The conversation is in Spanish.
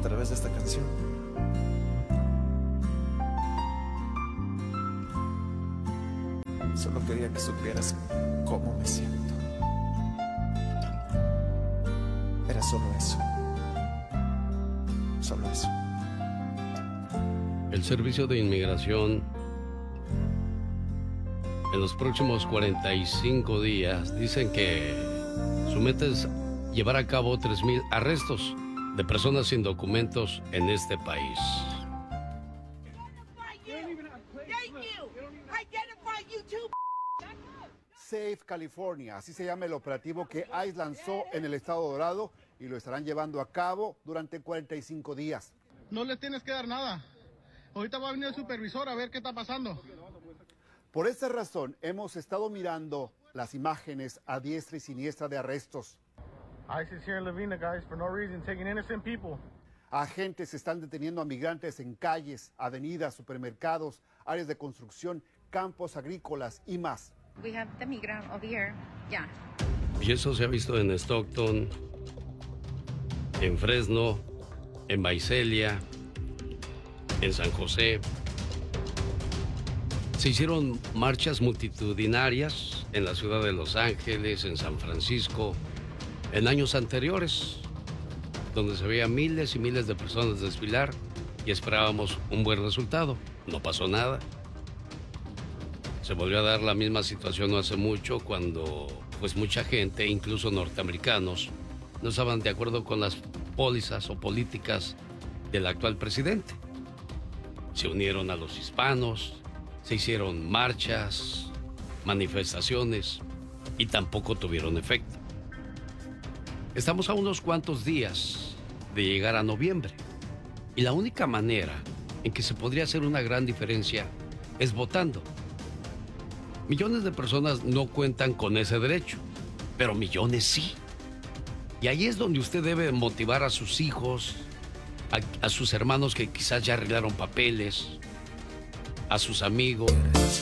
través de esta canción. Solo quería que supieras cómo me siento. Era solo eso. Solo eso. El Servicio de Inmigración en los próximos 45 días dicen que su meta es llevar a cabo 3,000 arrestos de personas sin documentos en este país. Safe California, así se llama el operativo que ICE lanzó en el estado Dorado y lo estarán llevando a cabo durante 45 días. No les tienes que dar nada. Ahorita va a venir el supervisor a ver qué está pasando. Por esta razón hemos estado mirando las imágenes a diestra y siniestra de arrestos. ICE is here in Lavina, guys, for no reason, taking innocent people. Agentes están deteniendo a migrantes en calles, avenidas, supermercados, áreas de construcción, campos agrícolas y más. We have the migrant over here. Yeah. Y eso se ha visto en Stockton, en Fresno, en Visalia, en San José. Se hicieron marchas multitudinarias en la ciudad de Los Ángeles, en San Francisco, en años anteriores, donde se veían miles y miles de personas desfilar y esperábamos un buen resultado. No pasó nada. Se volvió a dar la misma situación no hace mucho cuando pues mucha gente, incluso norteamericanos, no estaban de acuerdo con las pólizas o políticas del actual presidente. Se unieron a los hispanos, se hicieron marchas, manifestaciones y tampoco tuvieron efecto. Estamos a unos cuantos días de llegar a noviembre y la única manera en que se podría hacer una gran diferencia es votando. Millones de personas no cuentan con ese derecho, pero millones sí. Y ahí es donde usted debe motivar a sus hijos, a sus hermanos que quizás ya arreglaron papeles, a sus amigos.